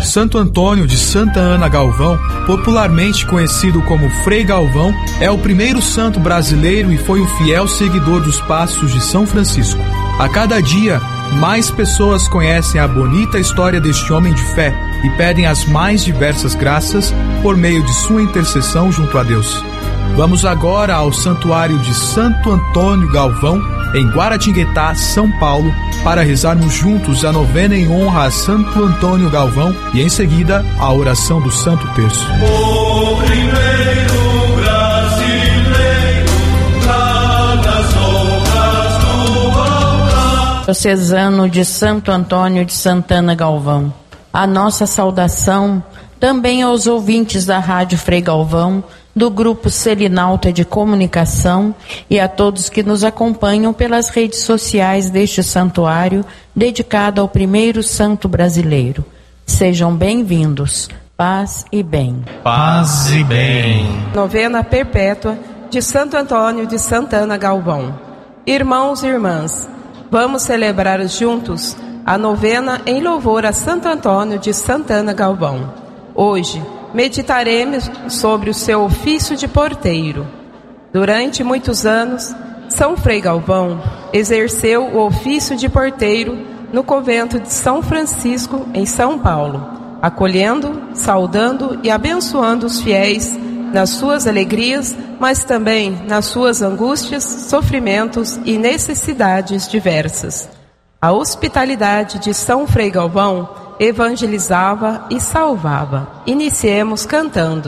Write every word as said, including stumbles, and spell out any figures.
Santo Antônio de Santa Ana Galvão, popularmente conhecido como Frei Galvão, é o primeiro santo brasileiro e foi um fiel seguidor dos passos de São Francisco. A cada dia, mais pessoas conhecem a bonita história deste homem de fé e pedem as mais diversas graças por meio de sua intercessão junto a Deus. Vamos agora ao Santuário de Santo Antônio Galvão, em Guaratinguetá, São Paulo, para rezarmos juntos a novena em honra a Santo Antônio Galvão e, em seguida, a oração do Santo Terço. O primeiro brasileiro lá nas obras do altar. Diocesano de Santo Antônio de Santana Galvão, a nossa saudação também aos ouvintes da Rádio Frei Galvão, do Grupo Selinalta de Comunicação e a todos que nos acompanham pelas redes sociais deste santuário dedicado ao primeiro santo brasileiro. Sejam bem-vindos. Paz e bem. Paz e bem. Novena perpétua de Santo Antônio de Santana Galvão. Irmãos e irmãs, vamos celebrar juntos a novena em louvor a Santo Antônio de Santana Galvão. Hoje, meditaremos sobre o seu ofício de porteiro. Durante muitos anos, São Frei Galvão exerceu o ofício de porteiro no convento de São Francisco, em São Paulo, acolhendo, saudando e abençoando os fiéis nas suas alegrias, mas também nas suas angústias, sofrimentos e necessidades diversas. A hospitalidade de São Frei Galvão evangelizava e salvava. Iniciemos cantando.